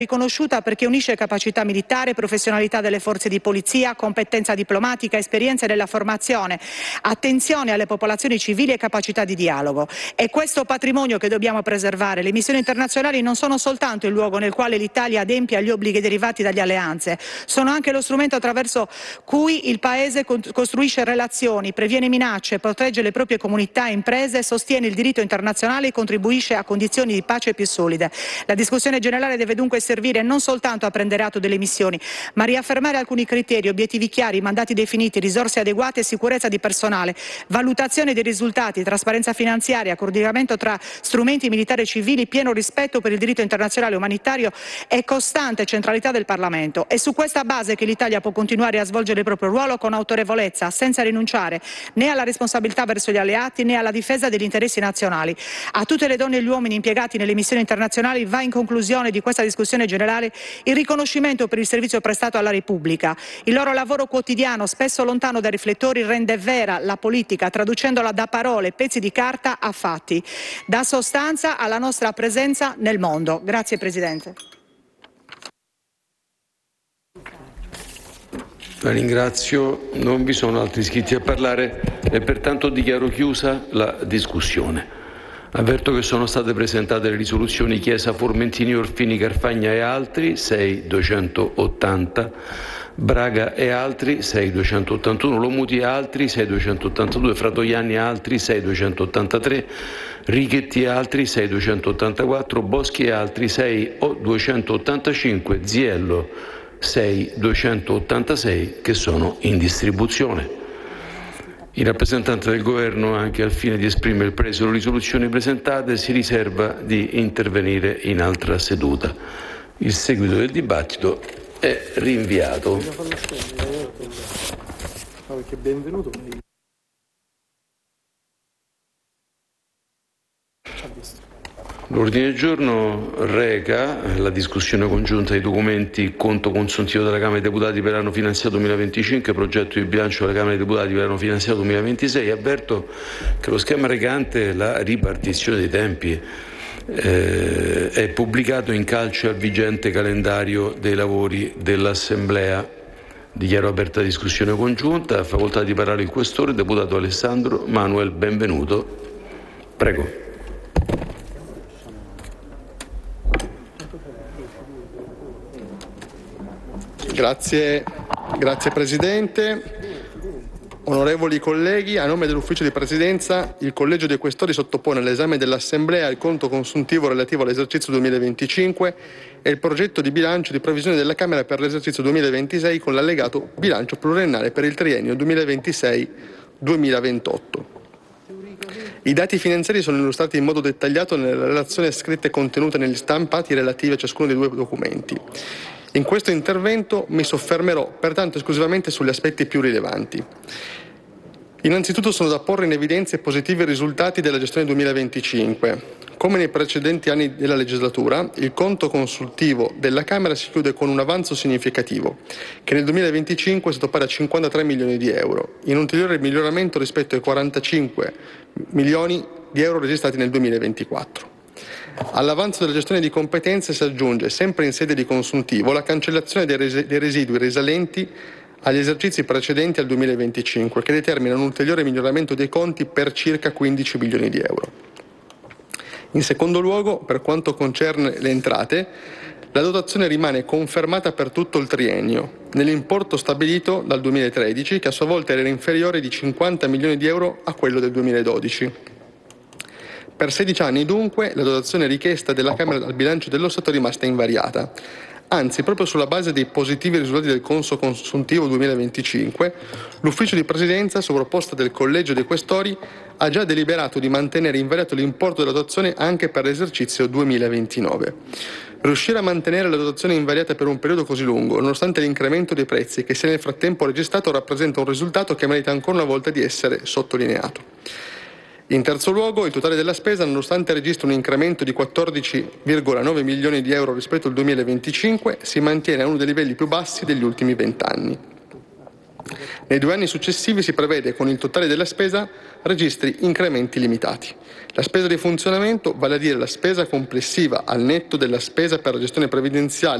riconosciuta perché unisce capacità militare, professionalità delle forze di polizia, competenza diplomatica, esperienze nella formazione, attenzione alle popolazioni civili e capacità di dialogo. È questo patrimonio che dobbiamo preservare. Le missioni internazionali non sono soltanto il luogo nel quale l'Italia adempie agli obblighi derivati dalle alleanze, sono anche lo strumento attraverso cui il Paese costruisce relazioni, previene minacce, protegge le proprie comunità e imprese, sostiene il diritto internazionale e contribuisce a condizioni di pace più solide. La discussione generale deve dunque servire non soltanto a prendere atto delle missioni, ma a riaffermare alcuni criteri, obiettivi chiari, mandati definiti, risorse adeguate e sicurezza di personale, valutazione dei risultati, trasparenza finanziaria, coordinamento tra strumenti militari e civili, pieno rispetto per il diritto internazionale umanitario e costante centralità del Parlamento. È su questa base che l'Italia può continuare a svolgere il proprio ruolo con autorevolezza, senza rinunciare né alla responsabilità verso gli alleati né alla difesa degli interessi nazionali. A tutte le donne e gli uomini impiegati nelle missioni internazionali va in conclusione di questa discussione generale il riconoscimento per il servizio prestato alla Repubblica. Il loro lavoro quotidiano, spesso lontano dai riflettori, rende vera la politica, traducendola da parole, pezzi di carta a fatti, da sostanza alla nostra presenza nel mondo. Grazie Presidente. La ringrazio, non vi sono altri iscritti a parlare e pertanto dichiaro chiusa la discussione. Avverto che sono state presentate le risoluzioni Chiesa, Formentini, Orfini, Carfagna e altri 6.280, Braga e altri 6.281, Lomuti e altri 6.282, Fratoianni e altri 6.283, Richetti e altri 6.284, Boschi e altri 6.285, Ziello 6.286 che sono in distribuzione. Il rappresentante del Governo, anche al fine di esprimere il parere sulle risoluzioni presentate, si riserva di intervenire in altra seduta. Il seguito del dibattito è rinviato. L'ordine del giorno reca la discussione congiunta dei documenti conto consuntivo della Camera dei Deputati per l'anno finanziario 2025 e progetto di bilancio della Camera dei Deputati per l'anno finanziario 2026. Avverto che lo schema recante la ripartizione dei tempi è pubblicato in calce al vigente calendario dei lavori dell'Assemblea. Dichiaro aperta la discussione congiunta. Ha facoltà di parlare il questore, deputato Alessandro Manuel Benvenuto. Prego. Grazie Presidente. Onorevoli colleghi, a nome dell'Ufficio di Presidenza, il Collegio dei Questori sottopone all'esame dell'Assemblea il conto consuntivo relativo all'esercizio 2025 e il progetto di bilancio di previsione della Camera per l'esercizio 2026 con l'allegato bilancio pluriennale per il triennio 2026-2028. I dati finanziari sono illustrati in modo dettagliato nella relazione scritta e contenuta negli stampati relativi a ciascuno dei due documenti. In questo intervento mi soffermerò pertanto esclusivamente sugli aspetti più rilevanti. Innanzitutto sono da porre in evidenza i positivi risultati della gestione 2025. Come nei precedenti anni della legislatura, il conto consultivo della Camera si chiude con un avanzo significativo, che nel 2025 è stato pari a 53 milioni di euro, in un ulteriore miglioramento rispetto ai 45 milioni di euro registrati nel 2024. All'avanzo della gestione di competenze si aggiunge, sempre in sede di consuntivo, la cancellazione dei residui risalenti agli esercizi precedenti al 2025, che determina un ulteriore miglioramento dei conti per circa 15 milioni di euro. In secondo luogo, per quanto concerne le entrate, la dotazione rimane confermata per tutto il triennio, nell'importo stabilito dal 2013, che a sua volta era inferiore di 50 milioni di euro a quello del 2012. Per 16 anni, dunque, la dotazione richiesta della Camera al bilancio dello Stato è rimasta invariata. Anzi, proprio sulla base dei positivi risultati del conto consuntivo 2025, l'Ufficio di Presidenza, su proposta del Collegio dei Questori, ha già deliberato di mantenere invariato l'importo della dotazione anche per l'esercizio 2029. Riuscire a mantenere la dotazione invariata per un periodo così lungo, nonostante l'incremento dei prezzi che si è nel frattempo registrato, rappresenta un risultato che merita ancora una volta di essere sottolineato. In terzo luogo, il totale della spesa, nonostante registri un incremento di 14,9 milioni di euro rispetto al 2025, si mantiene a uno dei livelli più bassi degli ultimi 20 anni. Nei 2 anni successivi si prevede, con il totale della spesa, registri incrementi limitati. La spesa di funzionamento, vale a dire la spesa complessiva al netto della spesa per la gestione previdenziale